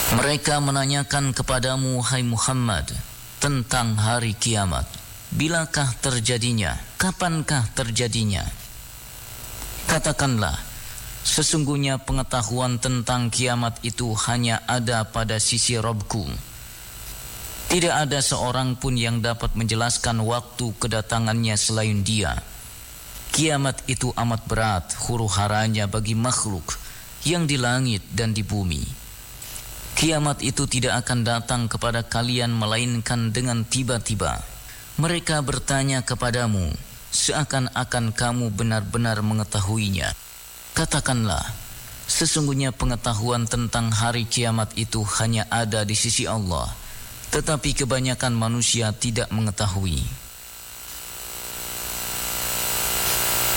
Mereka menanyakan kepadamu, hai Muhammad, tentang hari kiamat. Bilakah terjadinya? Kapankah terjadinya? Katakanlah, sesungguhnya pengetahuan tentang kiamat itu hanya ada pada sisi Rabbku. Tidak ada seorang pun yang dapat menjelaskan waktu kedatangannya selain Dia. Kiamat itu amat berat huru-haranya bagi makhluk yang di langit dan di bumi. Kiamat itu tidak akan datang kepada kalian melainkan dengan tiba-tiba. Mereka bertanya kepadamu, seakan-akan kamu benar-benar mengetahuinya. Katakanlah, sesungguhnya pengetahuan tentang hari kiamat itu hanya ada di sisi Allah, tetapi kebanyakan manusia tidak mengetahui.